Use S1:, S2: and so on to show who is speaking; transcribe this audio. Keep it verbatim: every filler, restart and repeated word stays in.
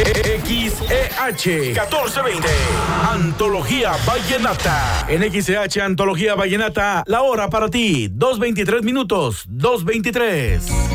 S1: X E H catorce veinte, Antología Vallenata. En X E H Antología Vallenata, la hora para ti, dos veintitrés minutos, dos veintitrés.